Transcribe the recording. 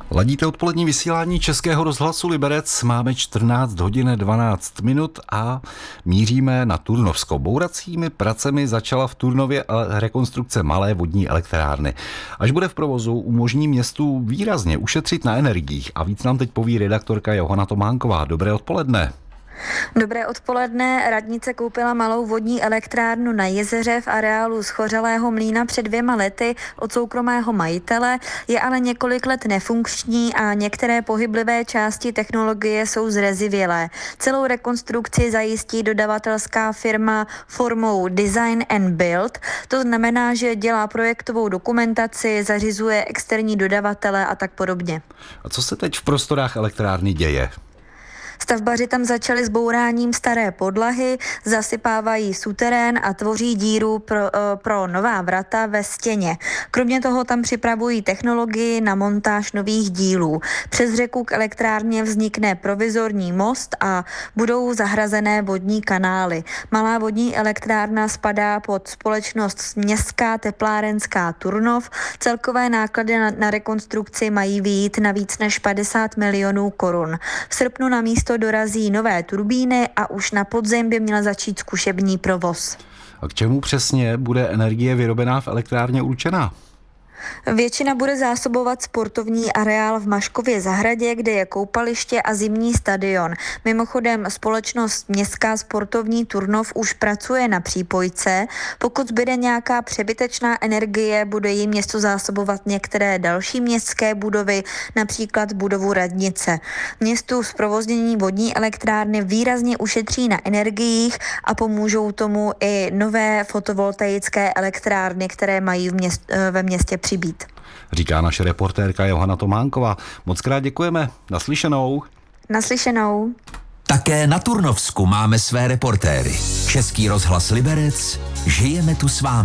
Ladíte odpolední vysílání Českého rozhlasu Liberec, máme 14 hodin 12 minut a míříme na Turnovsko. Bouracími pracemi začala v Turnově rekonstrukce malé vodní elektrárny. Až bude v provozu, umožní městu výrazně ušetřit na energiích a víc nám teď poví redaktorka Johana Tománková. Dobré odpoledne. Dobré odpoledne. Radnice koupila malou vodní elektrárnu na jezeře v areálu schořelého mlýna před 2 lety od soukromého majitele, je ale několik let nefunkční a některé pohyblivé části technologie jsou zrezivělé. Celou rekonstrukci zajistí dodavatelská firma formou Design and Build. To znamená, že dělá projektovou dokumentaci, zařizuje externí dodavatele a tak podobně. A co se teď v prostorách elektrárny děje? Stavbaři tam začali s bouráním staré podlahy, zasypávají suterén a tvoří díru pro nová vrata ve stěně. Kromě toho tam připravují technologii na montáž nových dílů. Přes řeku k elektrárně vznikne provizorní most a budou zahrazené vodní kanály. Malá vodní elektrárna spadá pod společnost Městská teplárenská Turnov. Celkové náklady na rekonstrukci mají vyjít na víc než 50 milionů korun. V srpnu na místo dorazí nové turbíny a už na podzim by měl začít zkušební provoz. A k čemu přesně bude energie vyrobená v elektrárně určená? Většina bude zásobovat sportovní areál v Maškově zahradě, kde je koupaliště a zimní stadion. Mimochodem společnost Městská sportovní Turnov už pracuje na přípojce. Pokud zbyde nějaká přebytečná energie, bude jí město zásobovat některé další městské budovy, například budovu radnice. Městu zprovoznění vodní elektrárny výrazně ušetří na energiích a pomůžou tomu i nové fotovoltaické elektrárny, které mají ve městě přibýt. Říká naše reportérka Johana Tománková. Mockrát děkujeme. Naslyšenou. Naslyšenou. Také na Turnovsku máme své reportéry. Český rozhlas Liberec, žijeme tu s vámi.